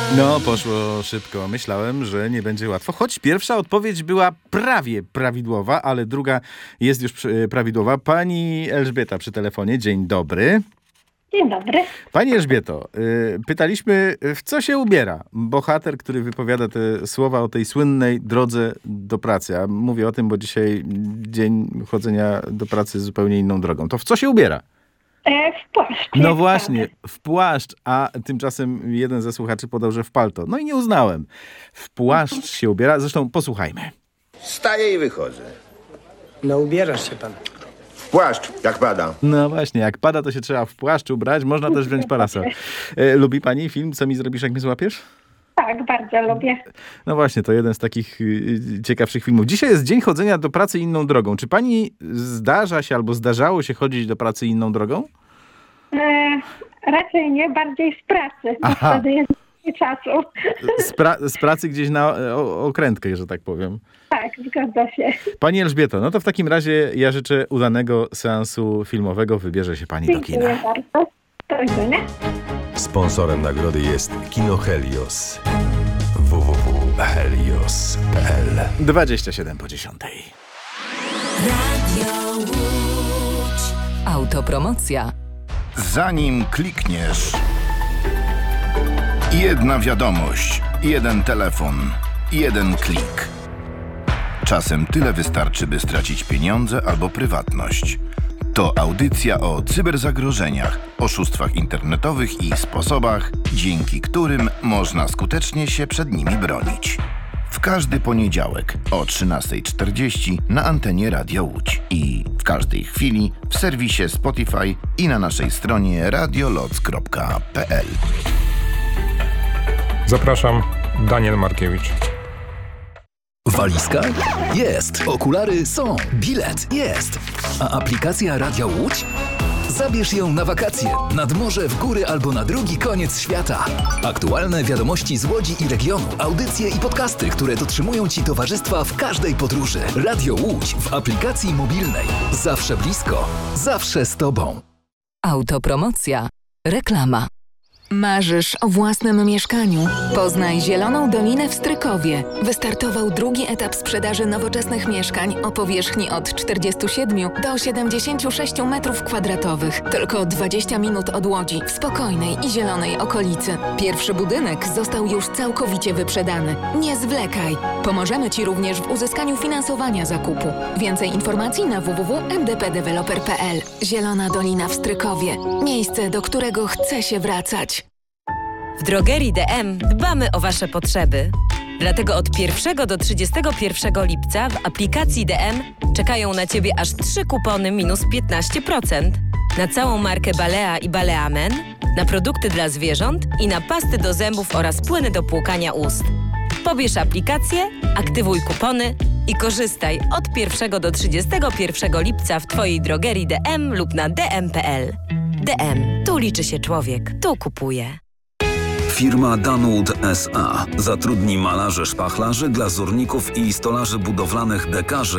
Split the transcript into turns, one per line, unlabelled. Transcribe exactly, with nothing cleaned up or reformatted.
No, poszło szybko. Myślałem, że nie będzie łatwo. Choć pierwsza odpowiedź była prawie prawidłowa, ale druga jest już prawidłowa. Pani Elżbieta przy telefonie. Dzień dobry.
Dzień dobry.
Pani Elżbieto, pytaliśmy, w co się ubiera bohater, który wypowiada te słowa o tej słynnej drodze do pracy. A mówię o tym, bo dzisiaj dzień chodzenia do pracy zupełnie inną drogą. To w co się ubiera?
E, w płaszcz.
No właśnie, w płaszcz, a tymczasem jeden ze słuchaczy podał, że w palto. No i nie uznałem. W płaszcz się ubiera, zresztą posłuchajmy.
Wstaję i wychodzę.
No ubierasz się pan.
W płaszcz, jak pada.
No właśnie, jak pada, to się trzeba w płaszcz ubrać, można też wziąć parasol. E, lubi pani film Co mi zrobisz, jak mnie złapiesz?
Tak, bardzo lubię.
No właśnie, to jeden z takich y, ciekawszych filmów. Dzisiaj jest dzień chodzenia do pracy inną drogą. Czy pani zdarza się albo zdarzało się chodzić do pracy inną drogą?
E, raczej nie, bardziej z pracy. Bo
Aha.
wtedy jest mniej czasu.
Z, pra- z pracy gdzieś na o, okrętkę, że tak powiem.
Tak, zgadza się.
Pani Elżbieto, no to w takim razie ja życzę udanego seansu filmowego. Wybierze się pani do kina.
Dziękuję bardzo. Do widzenia.
Sponsorem nagrody jest Kino Helios. w w w kropka helios kropka p l
dwadzieścia siedem po dziesiątej.
Radio Łódź. Autopromocja.
Zanim klikniesz, jedna wiadomość, jeden telefon, jeden klik. Czasem tyle wystarczy, by stracić pieniądze albo prywatność. To audycja o cyberzagrożeniach, oszustwach internetowych i sposobach, dzięki którym można skutecznie się przed nimi bronić. W każdy poniedziałek o trzynasta czterdzieści na antenie Radio Łódź i w każdej chwili w serwisie Spotify i na naszej stronie radioloc kropka p l.
Zapraszam, Daniel Markiewicz.
Walizka? Jest. Okulary są. Bilet? Jest. A aplikacja Radio Łódź? Zabierz ją na wakacje, nad morze, w góry albo na drugi koniec świata. Aktualne wiadomości z Łodzi i regionu, audycje i podcasty, które dotrzymują Ci towarzystwa w każdej podróży. Radio Łódź w aplikacji mobilnej. Zawsze blisko, zawsze z Tobą.
Autopromocja. Reklama. Marzysz o własnym mieszkaniu? Poznaj Zieloną Dolinę w Strykowie. Wystartował drugi etap sprzedaży nowoczesnych mieszkań o powierzchni od czterdziestu siedmiu do siedemdziesięciu sześciu metrów kwadratowych. Tylko dwadzieścia minut od Łodzi, w spokojnej i zielonej okolicy. Pierwszy budynek został już całkowicie wyprzedany. Nie zwlekaj. Pomożemy Ci również w uzyskaniu finansowania zakupu. Więcej informacji na w w w kropka m d p developer kropka p l. Zielona Dolina w Strykowie. Miejsce, do którego chce się wracać.
W drogerii D M dbamy o Wasze potrzeby. Dlatego od pierwszego do trzydziestego pierwszego lipca w aplikacji D M czekają na Ciebie aż trzy kupony minus piętnaście procent. Na całą markę Balea i Balea Men, na produkty dla zwierząt i na pasty do zębów oraz płyny do płukania ust. Pobierz aplikację, aktywuj kupony i korzystaj od pierwszego do trzydziestego pierwszego lipca w Twojej drogerii D M lub na d m kropka p l. D M. Tu liczy się człowiek. Tu kupuje.
Firma Danwood S A zatrudni malarzy, szpachlarzy, glazurników i stolarzy budowlanych dekarzy